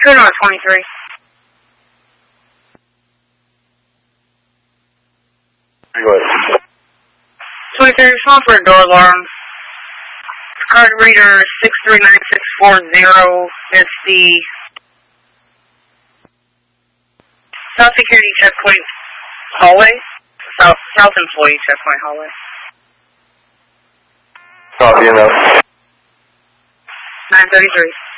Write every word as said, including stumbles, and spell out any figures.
Two North twenty-three. Go ahead. twenty-three, respond for a door alarm. Card reader six three nine six four zero. It's the South Security Checkpoint hallway. South, South Employee Checkpoint hallway. Copy enough. nine thirty-three.